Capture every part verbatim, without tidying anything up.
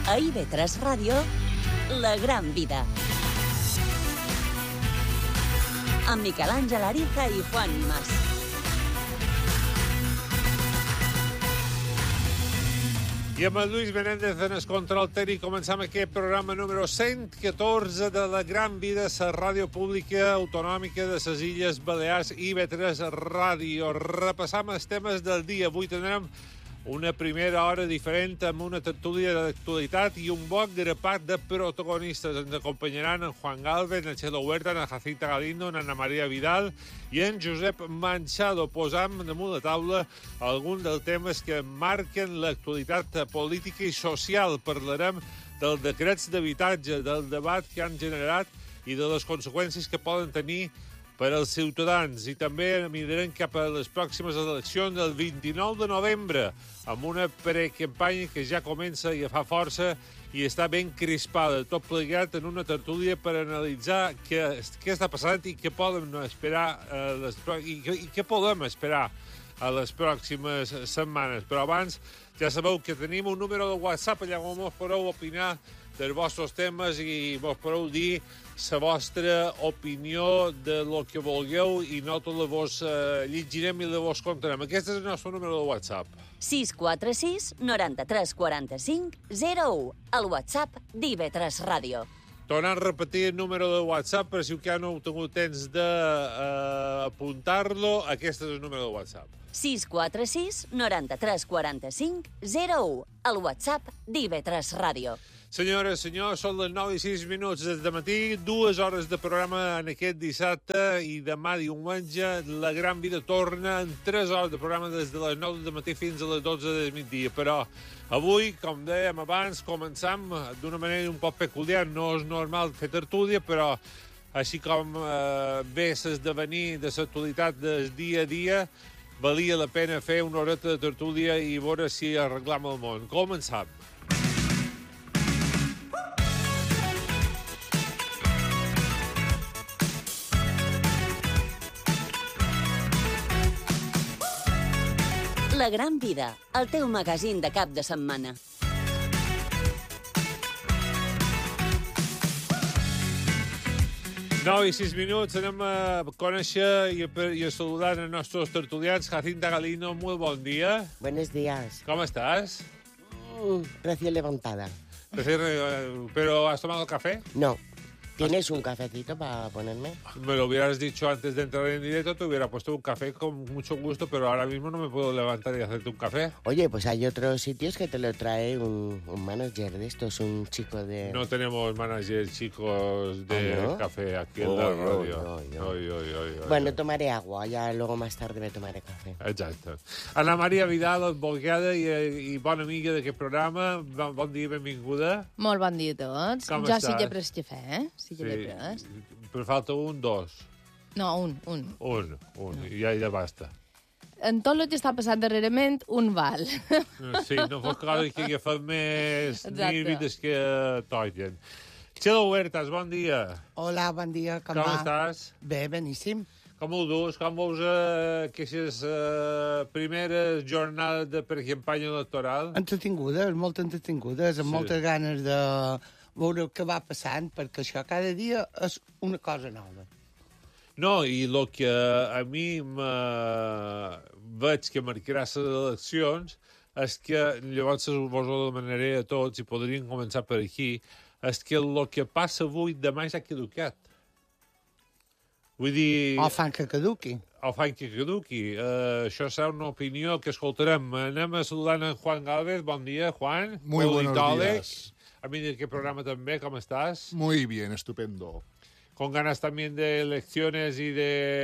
A I V tres Ràdio, La Gran Vida. Amb Miquel Àngel Ariza i Juan Mas. I amb el Lluís Menéndez en el control tècnic començam aquest programa número cent catorze de La Gran Vida, la ràdio pública autonòmica de les Illes Balears, I V tres Ràdio. Repassam els temes del dia. Avui tindrem una primera hora diferent amb una tertúlia d'actualitat i un bon grapat de protagonistes. Ens acompanyaran en Juan Galvez, en Txelo Huerta, en Jacinta Galindo, en Ana Maria Vidal i en Josep Manchado. Posam damunt la taula alguns dels temes que marquen l'actualitat política i social. Parlarem dels decrets d'habitatge, del debat que han generat i de les conseqüències que poden tenir per als ciutadans. I també mirarem cap a les pròximes eleccions del vint-i-nou de novembre, amb una precampanya que ja comença i fa força i està ben crispada. Tot plegat en una tertúlia per analitzar què, què està passant i què podem esperar eh, les, i, i què podem esperar a les pròximes setmanes. Però abans ja sabeu que tenim un número de WhatsApp allà on us podeu opinar dels vostres temes i vos podeu dir la vostra opinió de lo que vulgueu i nosaltres la vos eh, llegirem i la vos contarem. Aquest és el nostre número de WhatsApp. sis quatre sis, noranta-tres, quaranta-cinc, zero u. El WhatsApp d'I V tres Ràdio. Tornant a repetir el número de WhatsApp, per si encara no heu tingut temps d'apuntar-lo, uh, aquest és el número de WhatsApp. sis quatre sis, noranta-tres, quaranta-cinc, zero u. El WhatsApp d'I V tres Ràdio. Senyores, senyors, són les nou i sis minuts del matí, dues hores de programa en aquest dissabte i demà diumenge La Gran Vida torna en tres hores de programa des de les nou del matí fins a les dotze del migdia. Però avui, com dèiem abans, començam d'una manera un poc peculiar. No és normal fer tertúlia, però així com eh, ve l'esdevenir de l'actualitat del dia a dia, valia la pena fer una horeta de tertúlia i veure si arreglam el món. Començam. La Gran Vida, el teu magazín de cap de setmana. nou i sis minuts, anem a conèixer i a, i a saludar els nostres tertulians. Jacinta Galindo, muy bon dia. Buenos días. ¿Cómo estás? Mm, recién levantada. Recién, eh, ¿Pero has tomado café? No. ¿Tienes un cafecito para ponerme? Me lo hubieras dicho antes de entrar en directo, te hubiera puesto un café con mucho gusto, pero ahora mismo no me puedo levantar y hacerte un café. Oye, pues hay otros sitios que te lo trae un, un manager de estos, un chico de... No tenemos managers chicos de ¿Ah, no? café aquí en Oh, la no, radio. no, no. Oy, oy, oy, oy, Bueno, oy. tomaré agua, ya luego más tarde me tomaré café. Exacte. Ana Maria Vidal, advocada i, i bona amiga d'aquest programa. Bon, bon dia, benvinguda. Molt bon dia a tots. Com jo estàs? sí que he pres cafè, eh? Sí que l'he pres. Però falta un, dos. No, un, un. Un, un, i ja, ja basta. En tot el que està passant darrerament, un val. Sí, no fos cosa que agafem més Exacte. vides que toquen. Txelo Huertas, bon dia. Hola, bon dia, com, Com va? estàs? Bé, beníssim. Com ho dus? Com veus eh, aquestes eh, primeres jornades de precampanya electoral? Entretingudes, molt entretingudes, amb Sí. moltes ganes de veure què va passant, perquè això cada dia és una cosa nova. No, i el que a mi veig que marcarà les eleccions és que, llavors vos ho demanaré a tots, i podríem començar per aquí, és que el que passa avui demà ja ha caducat. Vull dir... O fan que caduqui. O fan que caduqui. Uh, això serà una opinió que escoltarem. Anem a saludar en Juan Galvez. Bon dia, Juan. Muy buenos Politòleg. días. A mí de qué programa también, ¿cómo estás? Muy bien, estupendo. Con ganas también de elecciones y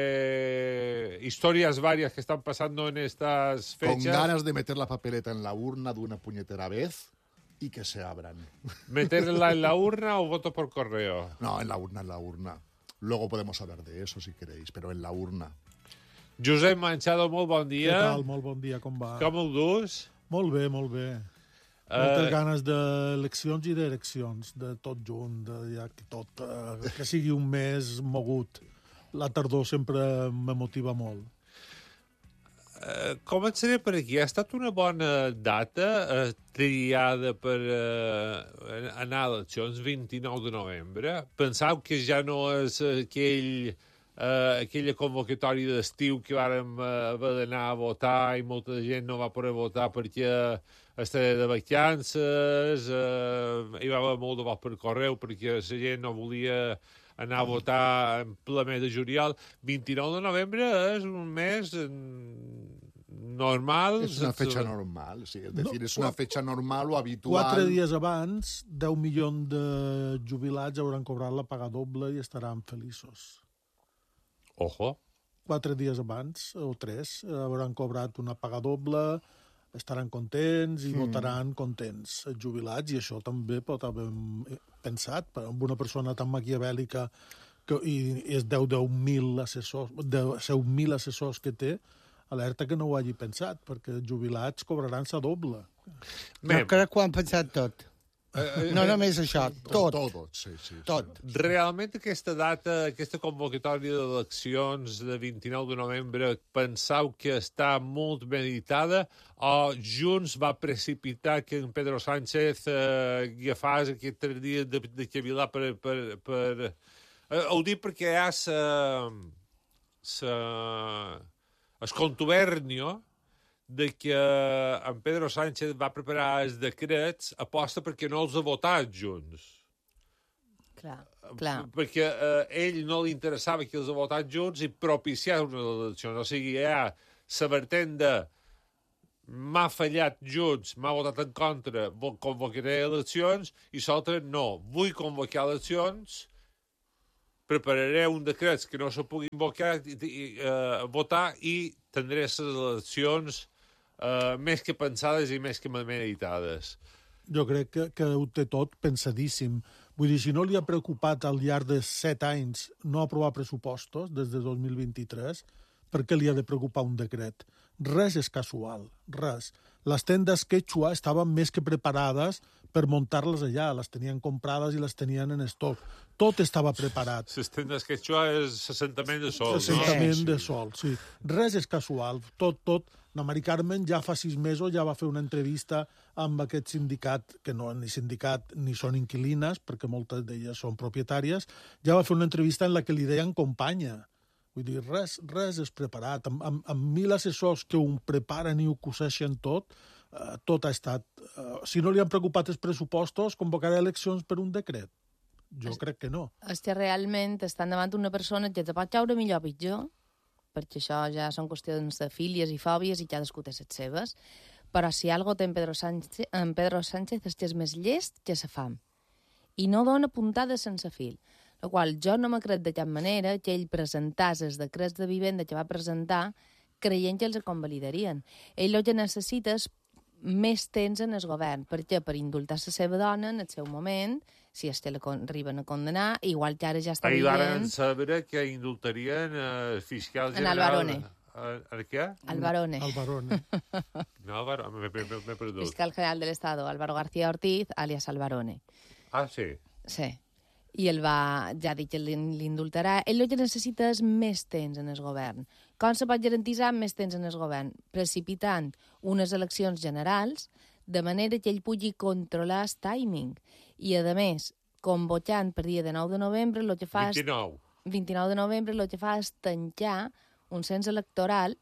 de historias varias que están pasando en estas fechas. Con ganas de meter la papeleta en la urna de una puñetera vez y que se abran. ¿Meterla en la urna o voto por correo? No, en la urna, en la urna. Luego podemos hablar de eso si queréis, pero en la urna. Josep Manchado, molt bon dia. Què tal? Molt bon dia, com va? Com ho dus? Molt bé, molt bé. Moltes uh... ganes d'eleccions i d'eleccions, de tot junt, de ja que tot, uh, que sigui un mes mogut. La tardor sempre me motiva molt. Uh, començaré per aquí. Ha estat una bona data uh, triada per uh, anar a eleccions, vint-i-nou de novembre. Pensau que ja no és aquell, uh, aquella convocatòria d'estiu que vàrem uh, haver d'anar a votar i molta gent no va poder votar perquè estava de vacances, uh, hi va haver molt de vot per correu perquè la gent no volia anar a votar en ple mes de juliol. vint-i-nou de novembre és un mes normal. És una fecha normal, sí. És dir, és una fecha normal o habitual. Quatre dies abans, deu milions de jubilats hauran cobrat la paga doble i estaran feliços. Ojo. Quatre dies abans, o tres, hauran cobrat una paga doble, estaran contents i mm. votaran contents els jubilats, i això també pot haver pensat per una persona tan maquiavèlica que, i és deu mil assessors, deu mil assessors que té, alerta que no ho hagi pensat, perquè els jubilats cobraran sa doble. Jo crec que ho han pensat tot. No només això, tot. Tot, tot, sí, sí. Tot. Realment aquesta data, aquesta convocatòria d'eleccions de vint-i-nou de novembre, pensau que està molt meditada o Junts va precipitar que en Pedro Sánchez eh, agafàs aquest tres dies de, de cavilar per... per, per... Eh, ho dic perquè hi ha sa, sa, el contubernio de que en Pedro Sánchez va preparar els decrets aposta perquè no els ha votat Junts. Clar, clar. Perquè eh, ell no li interessava que els ha votat Junts i propiciar unes eleccions. O sigui, hi ha la vertent de m'ha fallat Junts, m'ha votat en contra, convocaré eleccions, i l'altre no, vull convocar eleccions, prepararé un decret que no se pugui invocar, i, i, uh, votar i tindré les eleccions uh, més que pensades i més que meditades. Jo crec que, que ho té tot pensadíssim. Vull dir, si no li ha preocupat al llarg de set anys no aprovar pressupostos des de dos mil vint-i-tres, per què li ha de preocupar un decret? Res és casual, res. Les tendes Quechua estaven més que preparades per muntar-les allà. Les tenien comprades i les tenien en estoc. Tot estava preparat. Les tendes Quechua és assentament de sol. Assentament no? de sol, sí. Res és casual. Tot, tot. La Mari Carmen ja fa sis mesos ja va fer una entrevista amb aquest sindicat, que no és ni sindicat ni són inquilines, perquè moltes d'elles són propietàries, ja va fer una entrevista en la que li deien companya. Vull dir, res, res és preparat. Amb, amb, amb mil assessors que ho preparen i ho coseixen tot, eh, tot ha estat... Eh, si no li han preocupat els pressupostos, convocarà eleccions per un decret. Jo es, crec que no. És que realment estan davant una persona que te pot caure millor o pitjor, perquè això ja són qüestions de fílies i fòbies i cadascú té les seves, però si algo té en Pedro Sánchez, en Pedro Sánchez és que és més llest que sa fam. I no dona puntades sense fil. La qual jo no m'he crec de cap manera que ell presentàs els decrets de vivenda que va presentar creient que els convalidarien. Ell el que necessita és més temps en el govern. Per què? Per indultar la seva dona en el seu moment, si es te la arriben a condenar, igual que ara ja està dient... Ahir van saber que indultarien el fiscal general... En Alvarone. ¿El qué? Alvarone. Alvarone. No, Alvarone, m'he perdut. Fiscal general del Estado, Álvaro García Ortiz, alias Alvarone. Ah, sí? Sí. I ell va, ja ha dit que l'indultarà. Ell el que necessita és més temps en el govern. Com se pot garantir més temps en el govern? Precipitant unes eleccions generals de manera que ell pugui controlar el timing. I, a més, convocant per dia de nou de novembre, el que fa... vint-i-nou. vint-i-nou de novembre, el que fa és tancar un cens electoral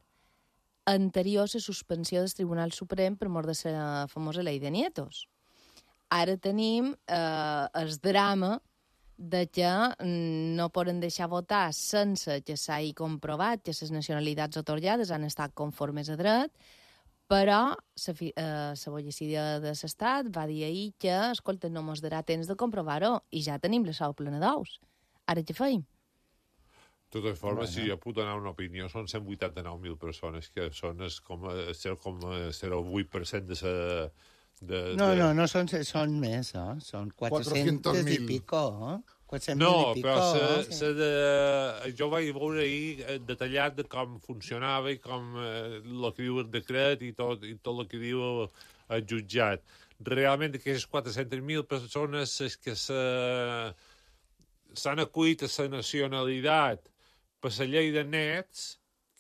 anterior a la suspensió del Tribunal Suprem per mort de la famosa llei de nietos. Ara tenim eh, el drama de que no poden deixar votar sense que s'hagi comprovat que les nacionalitats atorgades han estat conformes a dret, però la eh, Policia de l'Estat va dir ahir que, escolta, no mos darà temps de comprovar-ho i ja tenim la sou plena d'ous. Ara què feim? De totes formes, bueno. Si jo puc donar una opinió, són cent vuitanta-nou mil persones, que són el zero coma zero vuit per cent de la... De, no, de... no, no són, són més, eh? Són quatre-cents i pico, eh? quatre-cents no, i pico, però se, eh? se de... jo vaig veure ahir detallat de com funcionava i com el que diu el decret i tot, i tot el que diu el jutjat. Realment, aquestes quatre-centes mil persones és que s'han acollit a la nacionalitat per la llei de nets,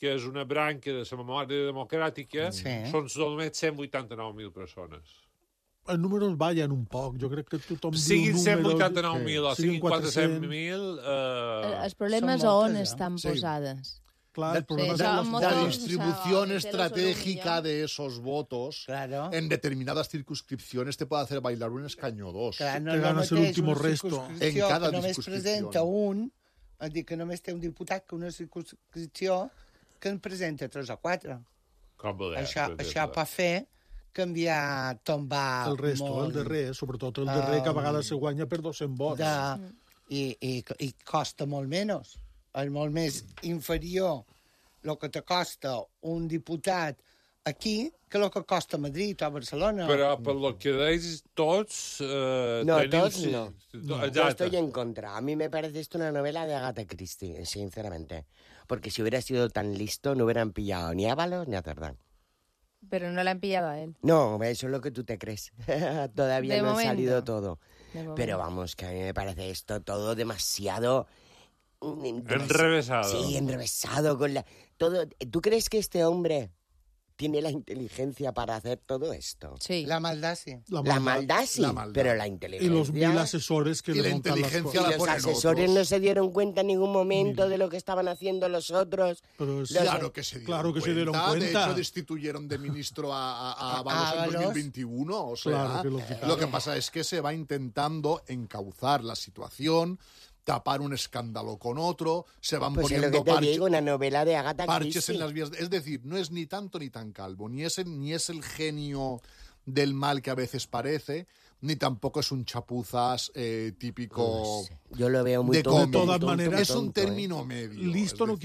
que és una branca de la memòria democràtica, Sí. són només cent vuitanta-nou mil persones. Els números ballen un poc. Jo crec que tothom Siguin diu cent números... vuitanta-nou mil o siguin quatre-cents quatre-cents mil... El, Eh... el problema és Són on moltes, eh? estan Sí. posades. Clar, el Sí, problema això és amb la, motor- La o distribución sea, estratégica de de esos votos Claro. en determinadas circunscripciones te puede hacer bailar un escaño o dos. Clar, no que és el ganes el mateix último una resto. circumscripció En cada que només circumscripció. presenta un, és dir, que només té un diputat, que una circumscripció que en presenta tres o quatre. Com voleu, Això, per això exemple. pot fer canviar, tombar el resto, molt el darrer, sobretot el darrer, que a vegades se guanya per dos-cents vots. de, i, i, i costa molt menys. És molt més inferior el que te costa un diputat aquí que el que costa a Madrid o a Barcelona. Però per lo que deis tots... Eh, No, teniu... tots no. No, Yo exacte. estoy en contra. A mí me parece esto una novela de Agatha Christie, sinceramente. Porque si hubiera sido tan listo, no hubieran pillado ni a Ábalos ni a Tardán. Pero no la han pillado a él. No, eso es lo que tú te crees. Todavía De no momento. ha salido todo. De momento. Pero vamos, que a mí me parece esto todo demasiado... Enrevesado. Sí, enrevesado con la... Todo... ¿Tú crees que este hombre tiene la inteligencia para hacer todo esto? Sí. La maldad, sí. La maldad sí, La maldad. pero la Y inteligencia... los mil asesores que Y le la montan las inteligencia cosas. Y la los ponen asesores otros. no se dieron cuenta en ningún momento de lo que estaban haciendo los otros. Pero es- Los- Claro que se dieron Claro que se dieron De cuenta. hecho, destituyeron de ministro a, a, a A Ábalos en Ábalos. dos mil veintiuno. O sea, Claro que lo quitaron. lo que pasa es que se va intentando encauzar la situación, tapar un escándalo con otro, se van Pues es lo poniendo que te parches, digo, una novela de Agatha parches Christie. en las vías. Es decir, no es ni tanto ni tan calvo, ni es, el, ni es el genio del mal que a veces parece, ni tampoco es un chapuzas eh, típico No sé. Yo lo veo muy de tonto, cómic. De todas tonto, maneras, Es un tonto, ¿eh? término medio. Listo es no decir,